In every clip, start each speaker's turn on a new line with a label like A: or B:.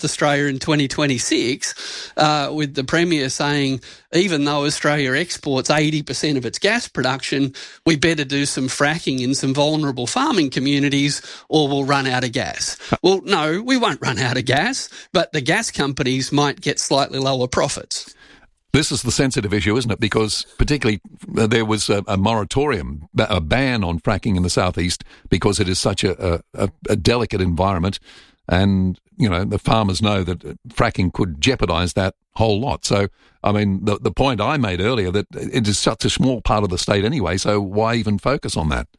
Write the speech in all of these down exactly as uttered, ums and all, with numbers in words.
A: Australia in twenty twenty-six, uh, with the Premier saying, even though Australia exports eighty percent of its gas production, we better do some fracking in some vulnerable farming communities or we'll run out of gas. Well, no, we won't run out of gas, but the gas companies might get slightly lower profits.
B: This is the sensitive issue, isn't it? Because particularly uh, there was a, a moratorium, a ban on fracking in the southeast because it is such a, a, a delicate environment. And, you know, the farmers know that fracking could jeopardise that whole lot. So, I mean, the, the point I made earlier that it is such a small part of the state anyway, so why even focus on that?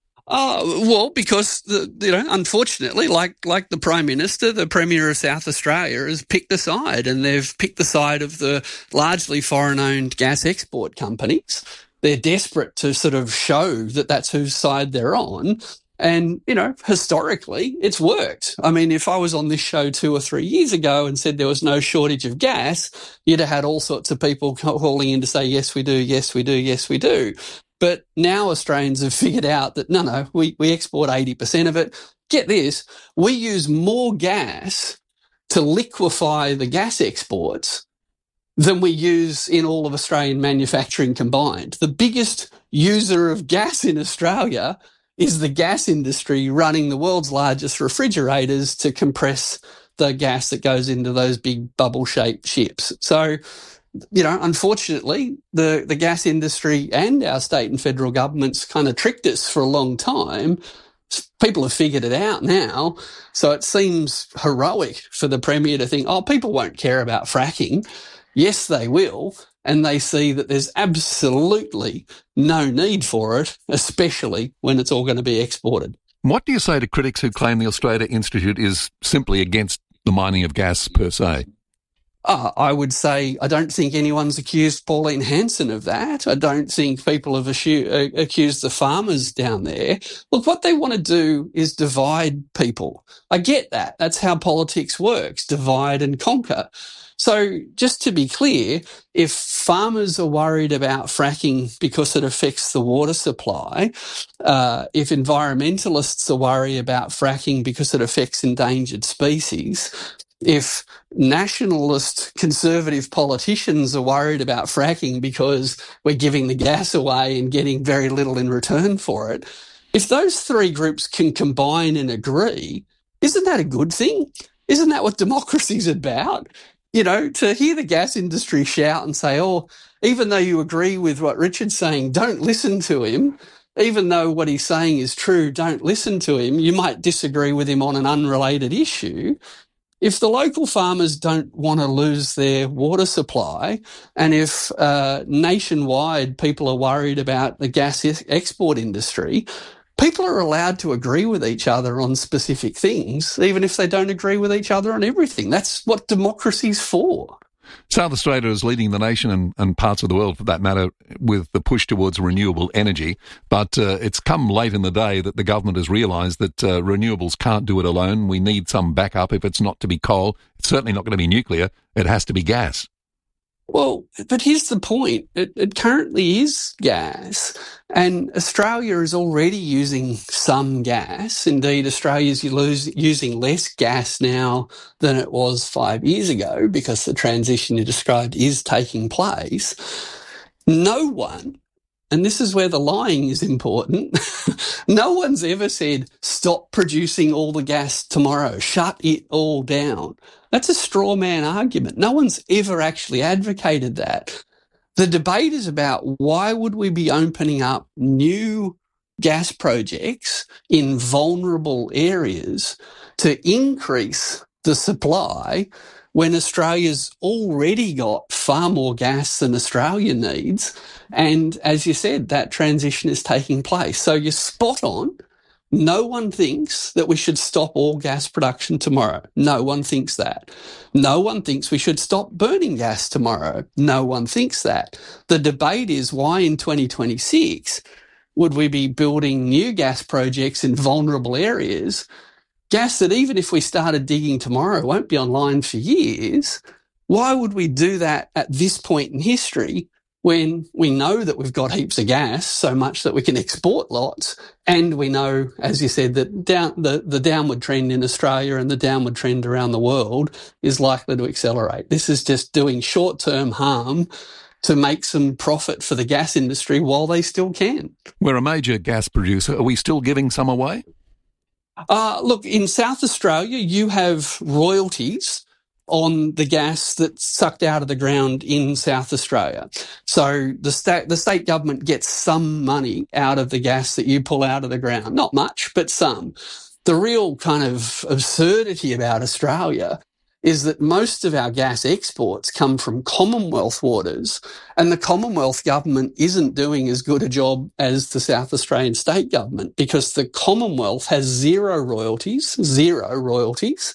A: Oh, well, because, the, you know, unfortunately, like like the Prime Minister, the Premier of South Australia has picked a side, and they've picked the side of the largely foreign-owned gas export companies. They're desperate to sort of show that that's whose side they're on. And, you know, historically, it's worked. I mean, if I was on this show two or three years ago and said there was no shortage of gas, you'd have had all sorts of people calling in to say, yes, we do, yes, we do, yes, we do. But now Australians have figured out that, no, no, we, we export eighty percent of it. Get this, we use more gas to liquefy the gas exports than we use in all of Australian manufacturing combined. The biggest user of gas in Australia is the gas industry running the world's largest refrigerators to compress the gas that goes into those big bubble-shaped ships. So, you know, unfortunately, the, the gas industry and our state and federal governments kind of tricked us for a long time. People have figured it out now. So it seems heroic for the Premier to think, oh, people won't care about fracking. Yes, they will. And they see that there's absolutely no need for it, especially when it's all going to be exported.
B: What do you say to critics who claim the Australia Institute is simply against the mining of gas per se?
A: Uh, I would say I don't think anyone's accused Pauline Hanson of that. I don't think people have assu- uh, accused the farmers down there. Look, what they want to do is divide people. I get that. That's how politics works, divide and conquer. So just to be clear, if farmers are worried about fracking because it affects the water supply, uh, if environmentalists are worried about fracking because it affects endangered species, if nationalist conservative politicians are worried about fracking because we're giving the gas away and getting very little in return for it, if those three groups can combine and agree, isn't that a good thing? Isn't that what democracy's about? You know, to hear the gas industry shout and say, oh, even though you agree with what Richard's saying, don't listen to him. Even though what he's saying is true, don't listen to him. You might disagree with him on an unrelated issue. If the local farmers don't want to lose their water supply, and if uh, nationwide people are worried about the gas export industry, people are allowed to agree with each other on specific things, even if they don't agree with each other on everything. That's what democracy's for.
B: South Australia is leading the nation and, and parts of the world, for that matter, with the push towards renewable energy. But uh, it's come late in the day that the government has realised that uh, renewables can't do it alone. We need some backup. If it's not to be coal, it's certainly not going to be nuclear. It has to be gas.
A: Well, but here's the point. It, it currently is gas, and Australia is already using some gas. Indeed, Australia's using less gas now than it was five years ago because the transition you described is taking place. No one, and this is where the lying is important, no one's ever said, stop producing all the gas tomorrow, shut it all down. That's a straw man argument. No one's ever actually advocated that. The debate is about why would we be opening up new gas projects in vulnerable areas to increase the supply when Australia's already got far more gas than Australia needs. And as you said, that transition is taking place. So you're spot on. No one thinks that we should stop all gas production tomorrow. No one thinks that. No one thinks we should stop burning gas tomorrow. No one thinks that. The debate is why in twenty twenty-six would we be building new gas projects in vulnerable areas, gas that even if we started digging tomorrow won't be online for years. Why would we do that at this point in history when we know that we've got heaps of gas, so much that we can export lots, and we know, as you said, that down, the, the downward trend in Australia and the downward trend around the world is likely to accelerate. This is just doing short-term harm to make some profit for the gas industry while they still can.
B: We're a major gas producer. Are we still giving some away?
A: Uh, look, in South Australia, you have royalties on the gas that's sucked out of the ground in South Australia. So the state, the state government gets some money out of the gas that you pull out of the ground. Not much, but some. The real kind of absurdity about Australia is that most of our gas exports come from Commonwealth waters, and the Commonwealth government isn't doing as good a job as the South Australian state government, because the Commonwealth has zero royalties, zero royalties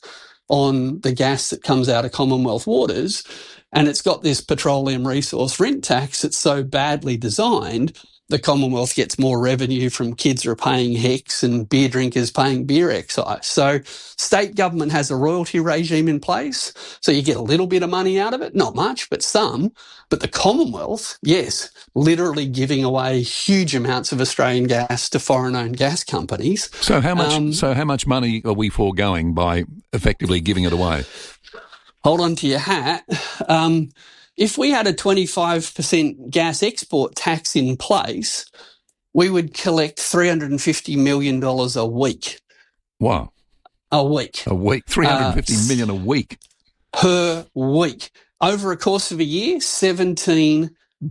A: on the gas that comes out of Commonwealth waters, and it's got this petroleum resource rent tax that's so badly designed, the Commonwealth gets more revenue from kids who are paying HECS and beer drinkers paying beer excise. So state government has a royalty regime in place, so you get a little bit of money out of it, not much, but some. But the Commonwealth, yes, literally giving away huge amounts of Australian gas to foreign-owned gas companies.
B: So how much?
A: Um,
B: so how much money are we foregoing by effectively giving it away?
A: Hold on to your hat. Um, If we had a twenty-five percent gas export tax in place, we would collect three hundred fifty million dollars a week.
B: Wow.
A: A week.
B: A week. three hundred fifty uh, million a week.
A: Per week. Over a course of a year, seventeen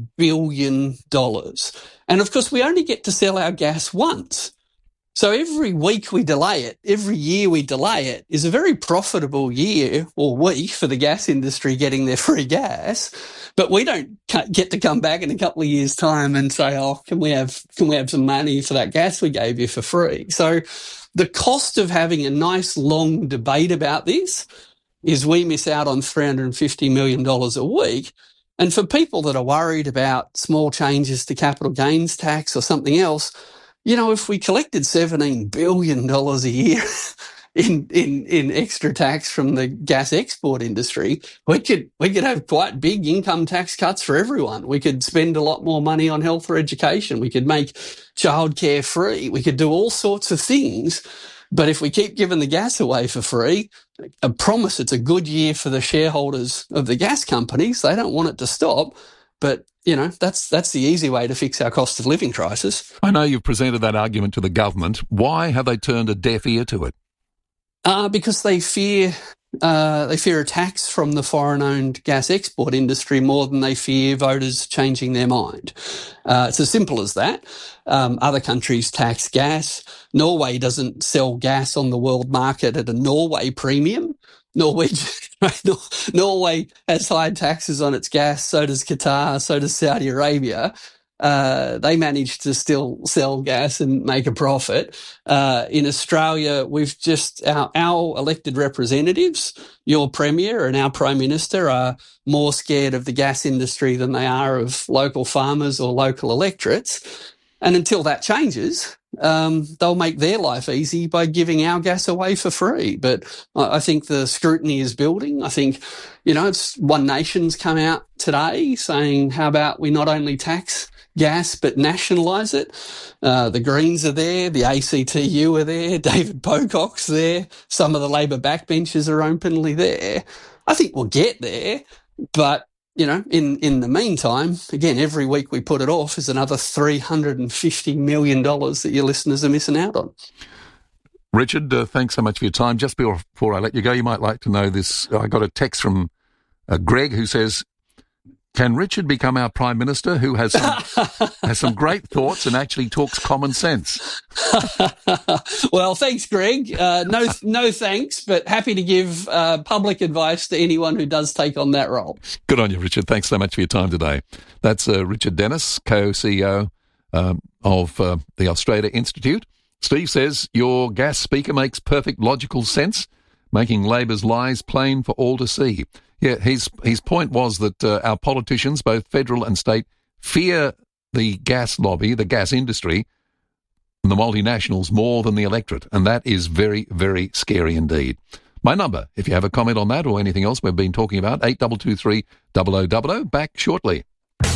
A: billion dollars. And of course, we only get to sell our gas once. So every week we delay it, every year we delay it is a very profitable year or week for the gas industry getting their free gas. But we don't get to come back in a couple of years' time and say, oh, can we have, can we have some money for that gas we gave you for free? So the cost of having a nice long debate about this is we miss out on three hundred fifty million dollars a week. And for people that are worried about small changes to capital gains tax or something else, you know, if we collected seventeen billion dollars a year in, in, in extra tax from the gas export industry, we could, we could have quite big income tax cuts for everyone. We could spend a lot more money on health or education. We could make childcare free. We could do all sorts of things. But if we keep giving the gas away for free, I promise it's a good year for the shareholders of the gas companies. They don't want it to stop. But, you know, that's that's the easy way to fix our cost of living crisis.
B: I know you've presented that argument to the government. Why have they turned a deaf ear to it?
A: Uh, because they fear uh, they fear a tax from the foreign-owned gas export industry more than they fear voters changing their mind. Uh, it's as simple as that. Um, other countries tax gas. Norway doesn't sell gas on the world market at a Norway premium. Norway, Norway has high taxes on its gas, so does Qatar, so does Saudi Arabia. Uh, they manage to still sell gas and make a profit. Uh, in Australia, we've just, our, our elected representatives, your Premier and our Prime Minister, are more scared of the gas industry than they are of local farmers or local electorates. And until that changes, um, they'll make their life easy by giving our gas away for free. But I think the scrutiny is building. I think, you know, it's One Nation's come out today saying, how about we not only tax gas but nationalise it? Uh, the Greens are there, the A C T U are there, David Pocock's there, some of the Labor backbenchers are openly there. I think we'll get there, but you know, in, in the meantime, again, every week we put it off is another three hundred fifty million dollars that your listeners are missing out on.
B: Richard, uh, thanks so much for your time. Just before I let you go, you might like to know this. I got a text from uh, Greg who says, can Richard become our Prime Minister, who has some, has some great thoughts and actually talks common sense?
A: Well, thanks, Greg. Uh, no, no thanks, but happy to give uh, public advice to anyone who does take on that role.
B: Good on you, Richard. Thanks so much for your time today. That's uh, Richard Dennis, co-C E O um, of uh, the Australia Institute. Steve says, your gas speaker makes perfect logical sense, making Labor's lies plain for all to see. Yeah, his his point was that uh, our politicians, both federal and state, fear the gas lobby, the gas industry, and the multinationals more than the electorate. And that is very, very scary indeed. My number, if you have a comment on that or anything else we've been talking about, eight two two three, double oh double oh. Back shortly.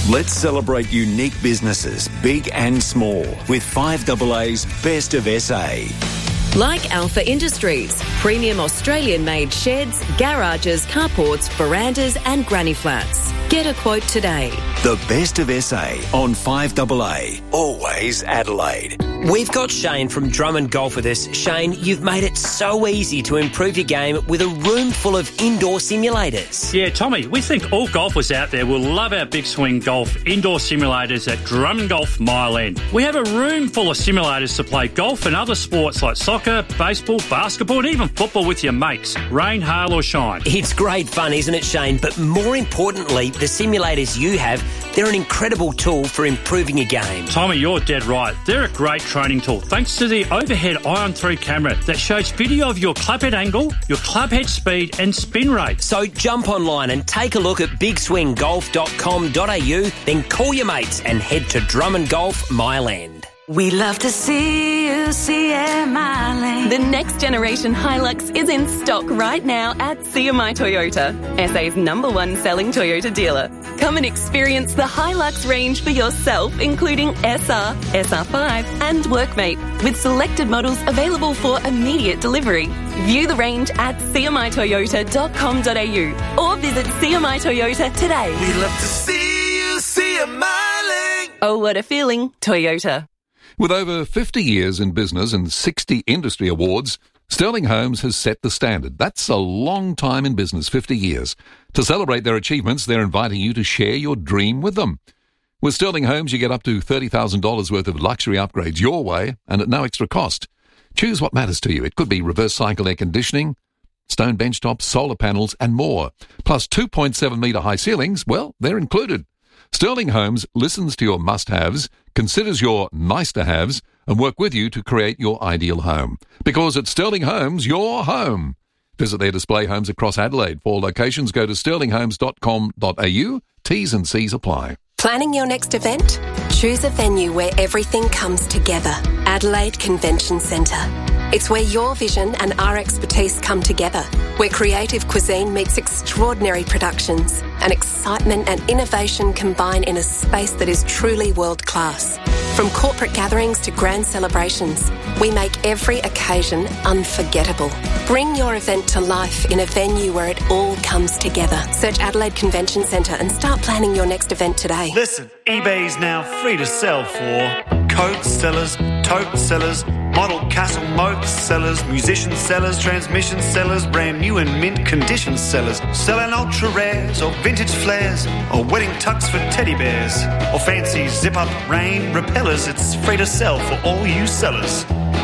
C: Let's celebrate unique businesses, big and small, with five A A's Best of S A.
D: Like Alpha Industries, premium Australian-made sheds, garages, carports, verandas and granny flats. Get a quote today.
C: The Best of S A on five A A. Always Adelaide.
E: We've got Shane from Drummond Golf with us. Shane, you've made it so easy to improve your game with a room full of indoor simulators.
F: Yeah, Tommy, we think all golfers out there will love our Big Swing Golf indoor simulators at Drummond Golf Mile End. We have a room full of simulators to play golf and other sports like soccer, baseball, basketball and even football with your mates, rain, hail or shine.
E: It's great fun, isn't it, Shane? But more importantly, the simulators you have, they're an incredible tool for improving your game.
F: Tommy, you're dead right. They're a great training tool thanks to the overhead Ion three camera that shows video of your clubhead angle, your clubhead speed and spin rate.
E: So jump online and take a look at big swing golf dot com dot a u, then call your mates and head to Drummond Golf Mile End.
G: We love to see you see it, my lane.
H: The next generation Hilux is in stock right now at C M I Toyota, S A's number one selling Toyota dealer. Come and experience the Hilux range for yourself, including S R, S R five and Workmate, with selected models available for immediate delivery. View the range at c m i toyota dot com dot a u or visit C M I Toyota today.
I: We love to see you see it, my lane.
H: Oh, what a feeling, Toyota.
B: With over fifty years in business and sixty industry awards, Sterling Homes has set the standard. That's a long time in business, fifty years. To celebrate their achievements, they're inviting you to share your dream with them. With Sterling Homes, you get up to thirty thousand dollars worth of luxury upgrades your way and at no extra cost. Choose what matters to you. It could be reverse cycle air conditioning, stone bench tops, solar panels and more. Plus two point seven metre high ceilings, well, they're included. Sterling Homes listens to your must-haves, considers your nice-to-haves, and work with you to create your ideal home. Because at Sterling Homes, you're home. Visit their display homes across Adelaide. For locations, go to sterling homes dot com dot a u. T's and C's apply.
J: Planning your next event? Choose a venue where everything comes together. Adelaide Convention Centre. It's where your vision and our expertise come together, where creative cuisine meets extraordinary productions and excitement and innovation combine in a space that is truly world-class. From corporate gatherings to grand celebrations, we make every occasion unforgettable. Bring your event to life in a venue where it all comes together. Search Adelaide Convention Centre and start planning your next event today.
K: Listen, eBay's now free to sell for coat sellers, tote sellers, model castle moat sellers, musician sellers, transmission sellers, brand new and mint condition sellers, selling ultra rares or vintage flares or wedding tux for teddy bears or fancy zip-up rain repellers. It's free to sell for all you sellers.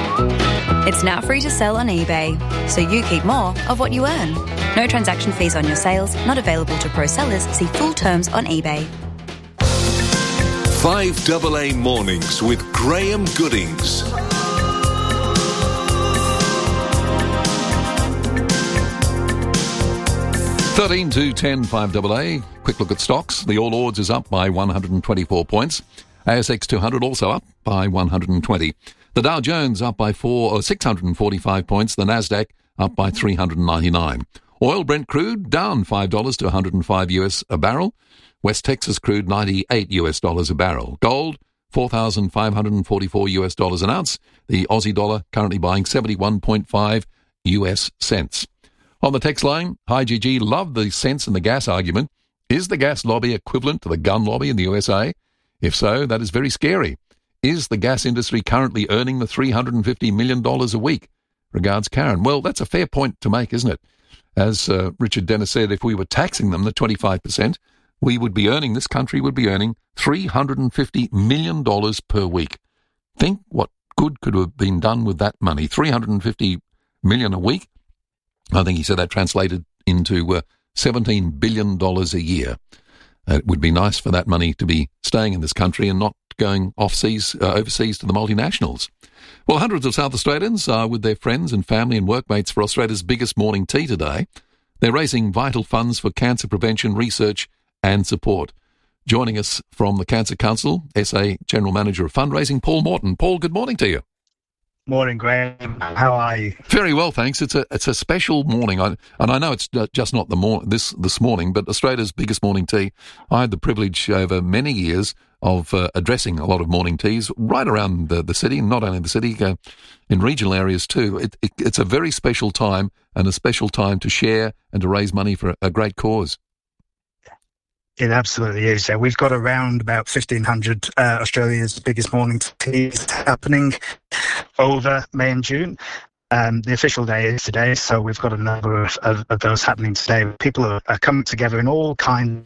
L: It's now free to sell on eBay, so you keep more of what you earn. No transaction fees on your sales, not available to pro sellers. See full terms on eBay.
C: five A A Mornings with Graham Goodings.
B: thirteen to ten, five A A. Quick look at stocks. The All Ords is up by one hundred twenty-four points. A S X two hundred also up by one hundred twenty. The Dow Jones up by four or six hundred forty-five points. The Nasdaq up by three hundred ninety-nine. Oil Brent crude down five dollars to one hundred five U S a barrel. West Texas crude ninety-eight U S dollars a barrel. Gold four thousand five hundred forty-four U S dollars an ounce. The Aussie dollar currently buying seventy-one point five U S cents. On the text line, Hi G G, love the sense in the gas argument. Is the gas lobby equivalent to the gun lobby in the U S A? If so, that is very scary. Is the gas industry currently earning the three hundred fifty million dollars a week? Regards, Karen. Well, that's a fair point to make, isn't it? As uh, Richard Dennis said, if we were taxing them the twenty-five percent, we would be earning, this country would be earning three hundred fifty million dollars per week. Think what good could have been done with that money. three hundred fifty million dollars a week. I think he said that translated into uh, seventeen billion dollars a year. Uh, it would be nice for that money to be staying in this country and not going off-seas, uh, overseas to the multinationals. Well, hundreds of South Australians are with their friends and family and workmates for Australia's biggest morning tea today. They're raising vital funds for cancer prevention, research and support. Joining us from the Cancer Council, S A General Manager of Fundraising, Paul Morton. Paul, good morning to you.
M: Morning, Graham. How are you?
B: Very well, thanks. It's a it's a special morning, I, and I know it's just not the mor- this this morning, but Australia's biggest morning tea. I had the privilege over many years of uh, addressing a lot of morning teas right around the, the city, not only the city, uh, in regional areas too. It, it, it's a very special time, and a special time to share and to raise money for a, a great cause.
M: It absolutely is. Yeah, we've got around about fifteen hundred uh, Australia's biggest morning teas happening over May and June. Um, the official day is today, so we've got a number of, of, of those happening today. People are, are coming together in all kinds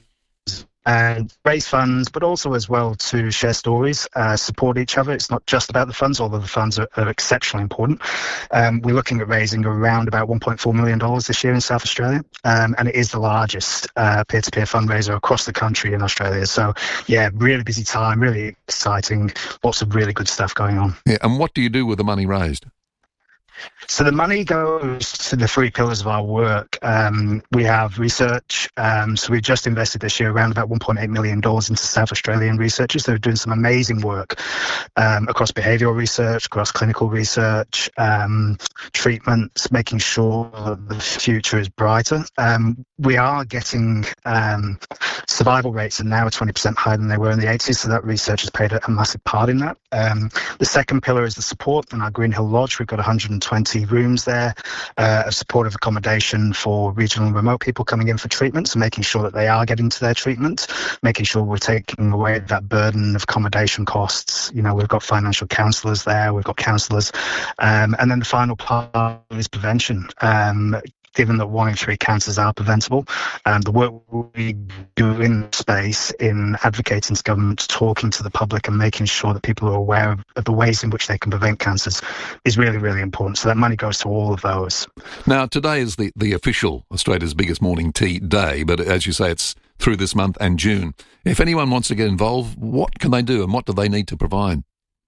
M: and raise funds, but also as well to share stories, uh, support each other. It's not just about the funds, although the funds are, are exceptionally important. Um, we're looking at raising around about one point four million dollars this year in South Australia, um, and it is the largest uh, peer-to-peer fundraiser across the country in Australia. So, yeah, really busy time, really exciting, lots of really good stuff going on.
B: Yeah, and what do you do with the money raised?
M: So the money goes to the three pillars of our work. Um, we have research. Um, so we've just invested this year around about one point eight million dollars into South Australian researchers. They're doing some amazing work um, across behavioural research, across clinical research, um, treatments, making sure that the future is brighter. Um, we are getting um, survival rates are now twenty percent higher than they were in the eighties, so that research has played a, a massive part in that. Um, the second pillar is the support. In our Green Hill Lodge, we've got one hundred twenty rooms there uh, of supportive accommodation for regional and remote people coming in for treatments, and making sure that they are getting to their treatment, making sure we're taking away that burden of accommodation costs. You know, we've got financial counsellors there, we've got counsellors. Um, and then the final part is prevention. Um, given that one in three cancers are preventable, and the work we do in space in advocating to governments, talking to the public and making sure that people are aware of, of the ways in which they can prevent cancers is really, really important. So that money goes to all of those.
B: Now, today is the, the official Australia's biggest morning tea day, but as you say, it's through this month and June. If anyone wants to get involved, what can they do and what do they need to provide?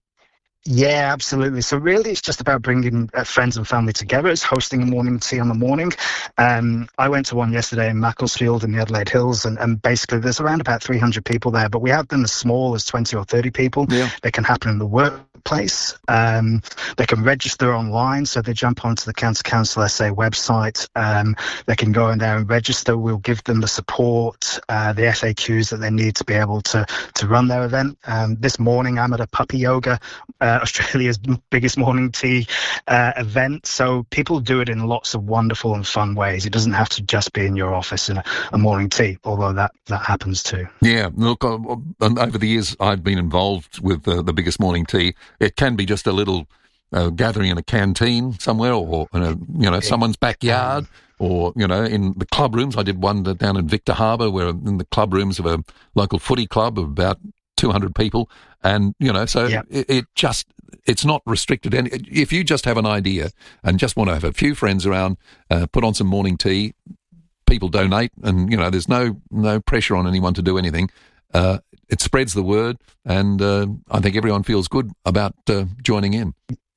M: Yeah, absolutely. So really it's just about bringing uh, friends and family together. It's hosting a morning tea on the morning. Um, I went to one yesterday in Macclesfield in the Adelaide Hills, and, and basically there's around about three hundred people there, but we have them as small as twenty or thirty people. Yeah. They can happen in the workplace. Um, they can register online, so they jump onto the Cancer Council S A website. Um, they can go in there and register. We'll give them the support, uh, the F A Qs that they need to be able to, to run their event. Um, this morning I'm at a puppy yoga uh, Australia's biggest morning tea uh, event. So people do it in lots of wonderful and fun ways. It doesn't have to just be in your office in a, a morning tea, although that, that happens too.
B: Yeah, look, uh, over the years I've been involved with uh, the biggest morning tea. It can be just a little uh, gathering in a canteen somewhere, or in a, you know, someone's backyard. Or, you know, in the club rooms. I did one down in Victor Harbour, where in the club rooms of a local footy club of about two hundred people. And, you know, so yeah. it, it just, it's not restricted. And if you just have an idea and just want to have a few friends around, uh, put on some morning tea, people donate, and, you know, there's no no pressure on anyone to do anything. Uh, it spreads the word, and uh, I think everyone feels good about uh, joining in.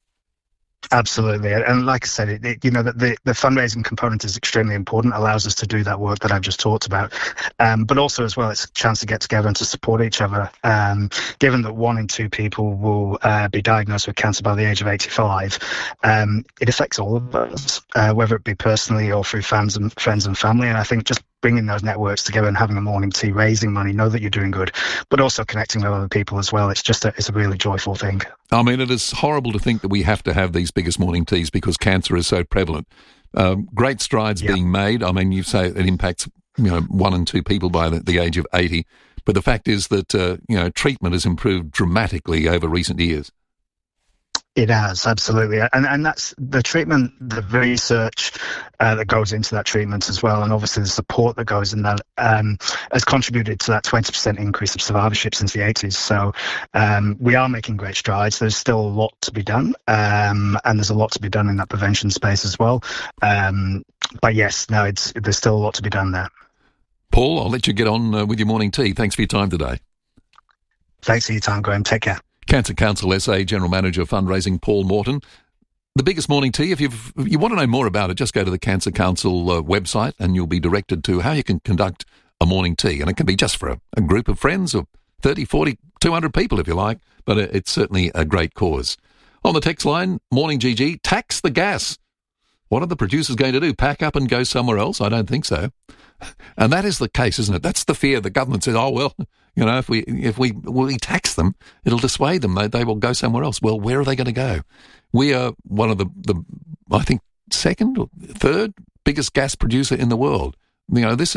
M: Absolutely. And like I said, it, it, you know, the, the, the fundraising component is extremely important, allows us to do that work that I've just talked about. Um, but also as well, it's a chance to get together and to support each other. Um, given that one in two people will uh, be diagnosed with cancer by the age of eighty-five, um, it affects all of us, uh, whether it be personally or through fans and friends and family. And I think just bringing those networks together and having a morning tea, raising money, know that you're doing good, but also connecting with other people as well. It's just a, it's a really joyful thing.
B: I mean, it is horrible to think that we have to have these biggest morning teas because cancer is so prevalent. Um, great strides yeah. being made. I mean, you say it impacts, you know, one in two people by the, the age of eighty. But the fact is that, uh, you know, treatment has improved dramatically over recent years.
M: It has, absolutely. And and that's the treatment, the research uh, that goes into that treatment as well, and obviously the support that goes in that um, has contributed to that twenty percent increase of survivorship since the eighties. So um, we are making great strides. There's still a lot to be done, um, and there's a lot to be done in that prevention space as well. Um, but yes, no, it's there's still a lot to be done there.
B: Paul, I'll let you get on uh, with your morning tea. Thanks for your time today.
M: Thanks for your time, Graham. Take care.
B: Cancer Council S A General Manager Fundraising, Paul Morton. The biggest morning tea, if, you've, if you want to know more about it, just go to the Cancer Council uh, website and you'll be directed to how you can conduct a morning tea. And it can be just for a, a group of friends of thirty, forty, two hundred people if you like, but it, it's certainly a great cause. On the text line, morning G G, tax the gas. What are the producers going to do? Pack up and go somewhere else? I don't think so. And that is the case, isn't it? That's the fear. The government says, oh, well, you know, if we if we, we tax them, it'll dissuade them. They, they will go somewhere else. Well, where are they going to go? We are one of the, the, I think, second or third biggest gas producer in the world. You know, this